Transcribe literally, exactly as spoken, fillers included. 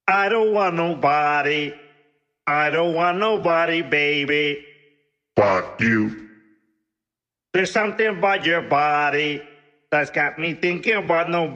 I don't want nobody. I don't want nobody, baby. Fuck you. There's something about your body that's got me thinking about nobody.